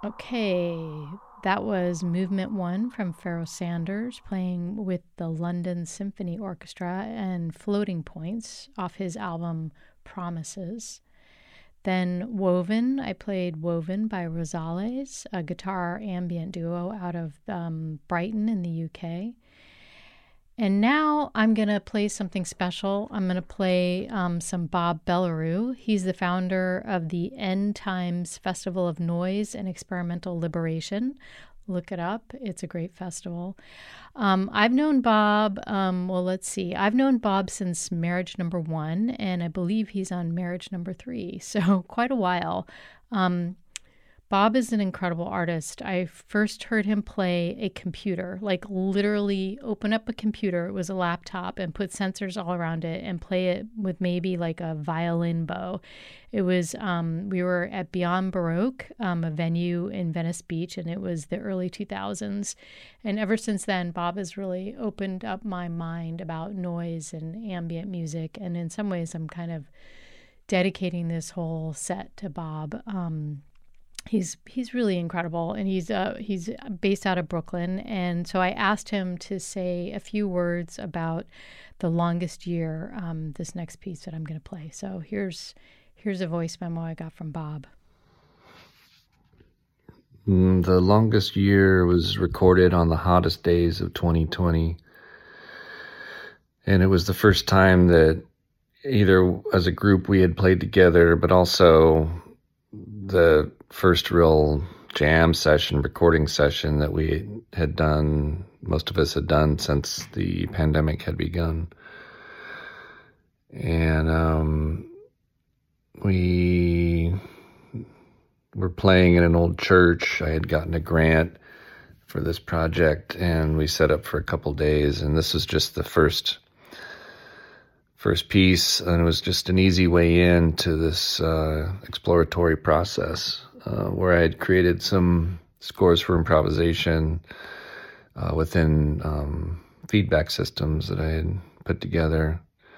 Okay, that was Movement One from Pharoah Sanders playing with the London Symphony Orchestra and Floating Points off his album Promises. Then Woven, I played Woven by Rosales, a guitar ambient duo out of Brighton in the UK. And now I'm going to play something special. I'm going to play some Bob Bellarue. He's the founder of the End Times Festival of Noise and Experimental Liberation. Look it up. It's a great festival. I've known Bob, let's see. I've known Bob since marriage number one, and I believe he's on marriage number three. So quite a while. Um, Bob is an incredible artist. I first heard him play a computer, like literally open up a computer. It was a laptop and put sensors all around it and play it with maybe like a violin bow. It was, we were at Beyond Baroque, a venue in Venice Beach, and it was the early 2000s. And ever since then, Bob has really opened up my mind about noise and ambient music. And in some ways, I'm kind of dedicating this whole set to Bob. He's really incredible, and he's based out of Brooklyn. And so I asked him to say a few words about The Longest Year, this next piece that I'm going to play. So here's a voice memo I got from Bob. The Longest Year was recorded on the hottest days of 2020, and it was the first time that either as a group we had played together, but also the first real jam session, recording session that we had done, most of us had done since the pandemic had begun. And we were playing in an old church. I had gotten a grant for this project, and we set up for a couple days, and this was just the first piece, and it was just an easy way into this exploratory process where I had created some scores for improvisation within feedback systems that I had put together.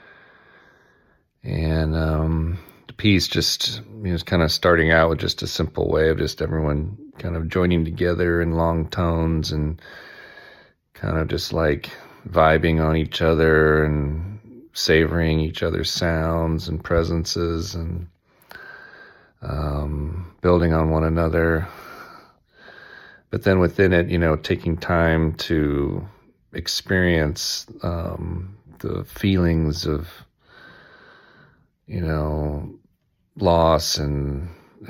And the piece just was kind of starting out with just a simple way of just everyone kind of joining together in long tones and kind of just like vibing on each other and savoring each other's sounds and presences and building on one another. But then within it, taking time to experience the feelings of, loss and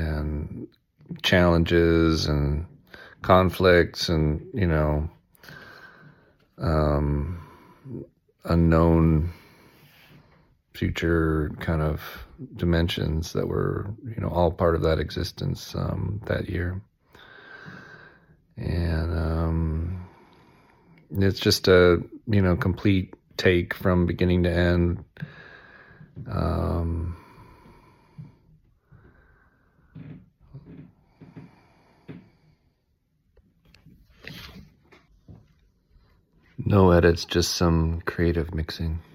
challenges and conflicts and, unknown future kind of dimensions that were, all part of that existence that year. And it's just a, complete take from beginning to end. No edits, just some creative mixing.